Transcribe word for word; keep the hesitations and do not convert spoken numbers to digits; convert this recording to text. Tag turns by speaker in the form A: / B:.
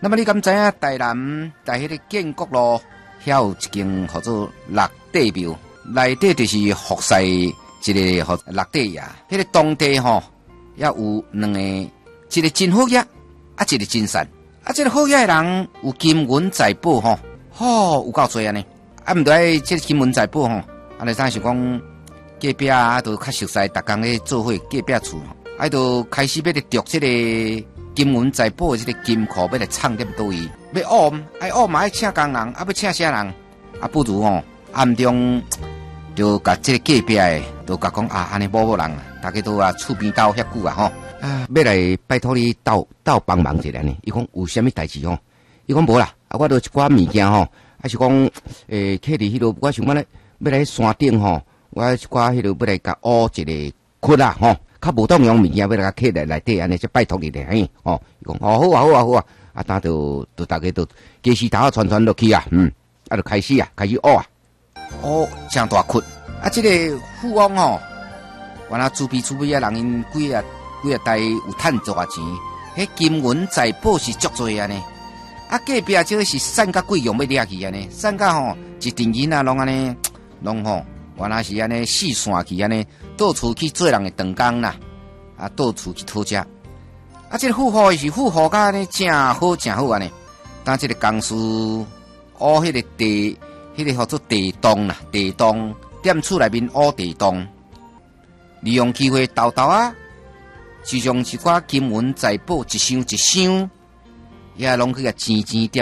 A: 那么你敢知影台南在迄个建国路遐有一间叫做六地庙，内底就是服侍一个吼六地爷。迄个当地吼也有两个，一个真好爷，啊一个真善。啊，这个好爷的人有金银财宝吼，吼有够多安尼。啊，毋对，这个金银财宝吼，啊，你当是讲隔壁啊，都较熟悉，逐工咧做伙隔壁厝，啊，都开始要咧捉这个。金银财宝的这个金库要来藏点倒位，要挖，爱挖嘛爱请工人，啊要请啥人？啊不如吼暗中就甲这个隔壁的，就甲讲啊，安尼某某人，大家都啊厝边斗遐久啊吼，啊要来拜托你斗斗帮忙一下呢。伊讲有啥物代志吼？伊讲无啦，啊我都一寡物件吼，还是讲诶，摕伫迄落，我想要来要来山顶吼，我一寡迄落要来甲挖一个窟啦吼。较无当样物件要来客来内底安尼，就拜托你咧，嘿，哦，伊讲哦好啊好啊好啊，啊，当就就大家都继续头啊传传落去啊，嗯，啊就开始啊，开始挖啊，哦，真大窟，啊，这个富翁吼，原来厝边厝边啊人因几啊几啊代有趁足啊钱，迄金银财宝是足多安尼，啊隔壁这个是散甲贵用要掠去安尼，散甲吼一阵人啊拢安尼，拢吼原来是安尼四散去安尼。到处去做人的长工啦，啊，到处去讨食，啊，这个富户是富户家呢，真好真好安尼。但这个工师挖迄个地，迄、那个叫做地洞啦，地洞踮厝内面挖地洞，利用机会豆豆啊，就将一寡金银财宝一箱一箱，也拢去个钱钱点